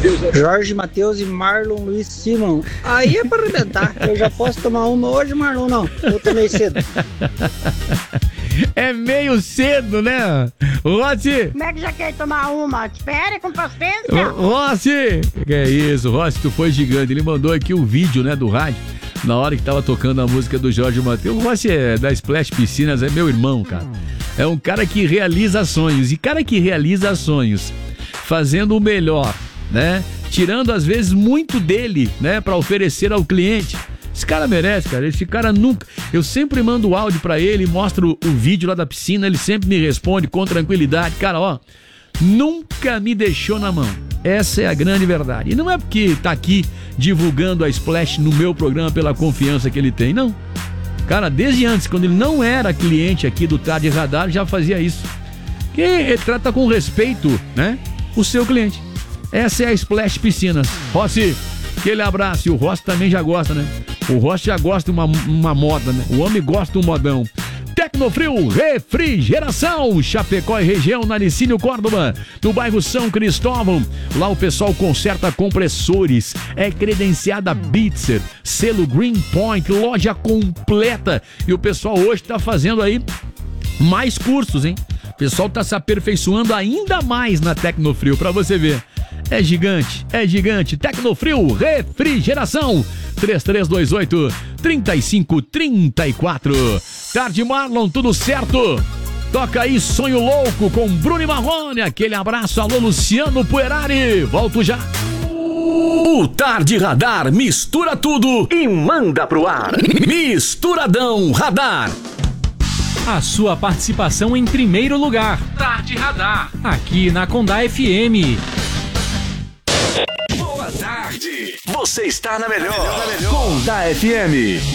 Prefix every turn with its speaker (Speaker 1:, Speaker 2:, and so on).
Speaker 1: Jorge Matheus e Marlon Luiz Simon. Aí é pra arrebentar. Eu já posso tomar uma hoje, Marlon, não. Eu tomei cedo.
Speaker 2: É meio cedo, né? Rossi!
Speaker 3: Como é que já quer tomar uma? Espere com paciência.
Speaker 2: Rossi! Que é isso, Rossi, tu foi gigante. Ele mandou aqui o vídeo, né, do rádio, na hora que tava tocando a música do Jorge Matheus. O Rossi é da Splash Piscinas, é meu irmão, cara. É um cara que realiza sonhos. E cara que realiza sonhos fazendo o melhor, né? Tirando, às vezes, muito dele, né, pra oferecer ao cliente. Esse cara merece, cara. Esse cara nunca... Eu sempre mando o áudio pra ele, mostro o vídeo lá da piscina, ele sempre me responde com tranquilidade. Cara, ó, nunca me deixou na mão. Essa é a grande verdade. E não é porque tá aqui divulgando a Splash no meu programa pela confiança que ele tem, não. Cara, desde antes, quando ele não era cliente aqui do Tarde Radar, já fazia isso. Que trata com respeito, né, o seu cliente. Essa é a Splash Piscinas. Rossi, aquele abraço. E o Rossi também já gosta, né? O Rossi já gosta de uma moda, né? O homem gosta do modão. Tecnofrio Refrigeração, Chapecó e região, na Licínio Córdoba, no bairro São Cristóvão. Lá o pessoal conserta compressores, é credenciada Bitzer, selo Green Point, loja completa. E o pessoal hoje tá fazendo aí mais cursos, hein? O pessoal tá se aperfeiçoando ainda mais na Tecnofrio, pra você ver. É gigante, é gigante. Tecnofrio Refrigeração, 3328-3534. Tarde, Marlon, tudo certo? Toca aí Sonho Louco com Bruno e Marrone. Aquele abraço, alô Luciano Puerari. Volto já.
Speaker 4: O Tarde Radar mistura tudo e manda pro ar. Misturadão Radar.
Speaker 5: A sua participação em primeiro lugar. Tarde Radar. Aqui na Condá FM.
Speaker 4: Boa tarde. Você está na melhor. Condá FM.